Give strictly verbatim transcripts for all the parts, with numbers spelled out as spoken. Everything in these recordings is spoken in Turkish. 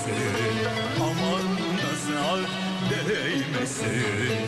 aman nazar değmesin.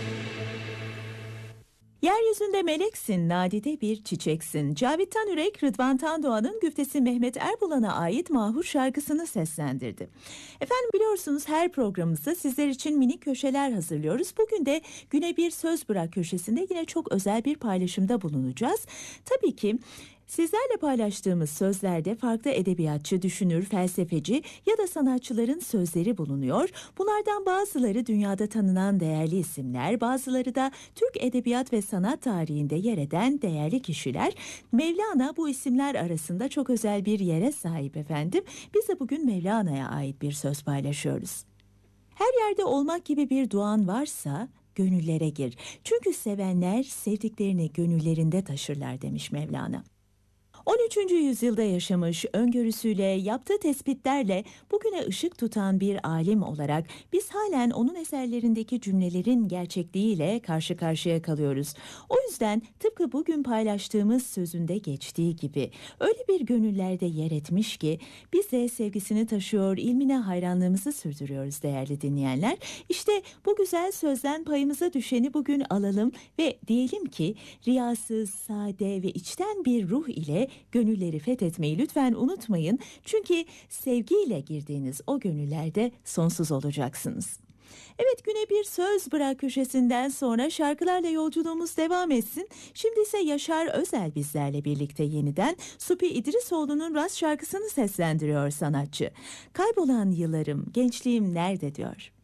Yeryüzünde meleksin, nadide bir çiçeksin. Cavit Tanürek, Rıdvan Tandoğan'ın güftesi Mehmet Erbulan'a ait Mahur şarkısını seslendirdi. Efendim, biliyorsunuz her programımızda sizler için minik köşeler hazırlıyoruz. Bugün de Güne Bir Söz Bırak köşesinde yine çok özel bir paylaşımda bulunacağız. Tabii ki sizlerle paylaştığımız sözlerde farklı edebiyatçı, düşünür, felsefeci ya da sanatçıların sözleri bulunuyor. Bunlardan bazıları dünyada tanınan değerli isimler, bazıları da Türk edebiyat ve sanat tarihinde yer eden değerli kişiler. Mevlana bu isimler arasında çok özel bir yere sahip efendim. Biz de bugün Mevlana'ya ait bir söz paylaşıyoruz. Her yerde olmak gibi bir duan varsa gönüllere gir. Çünkü sevenler sevdiklerini gönüllerinde taşırlar demiş Mevlana. on üçüncü yüzyılda yaşamış, öngörüsüyle, yaptığı tespitlerle bugüne ışık tutan bir alim olarak biz halen onun eserlerindeki cümlelerin gerçekliğiyle karşı karşıya kalıyoruz. O yüzden tıpkı bugün paylaştığımız sözünde geçtiği gibi öyle bir gönüllerde yer etmiş ki biz de sevgisini taşıyor, ilmine hayranlığımızı sürdürüyoruz değerli dinleyenler. İşte bu güzel sözden payımıza düşeni bugün alalım ve diyelim ki riyasız, sade ve içten bir ruh ile gönülleri fethetmeyi lütfen unutmayın. Çünkü sevgiyle girdiğiniz o gönüllerde sonsuz olacaksınız. Evet, Güne Bir Söz Bırak köşesinden sonra şarkılarla yolculuğumuz devam etsin. Şimdi ise Yaşar Özel bizlerle birlikte yeniden Supi İdrisoğlu'nun Rast şarkısını seslendiriyor sanatçı. Kaybolan yıllarım, gençliğim nerede diyor.